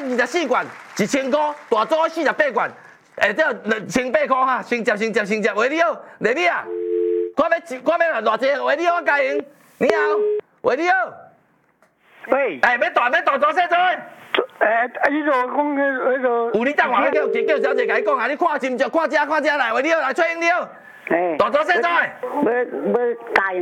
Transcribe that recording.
24罐1000块，大组48罐，这28块哈，先接，喂你好，丽丽啊，看要偌济，喂你好，我家营，你好，喂你好， 喂， 要大做细做。 你就讲迄个， 有你等下叫小姐甲你讲啊，你看真着，看遮来，喂你好，来崔英你好，大做细做。 要加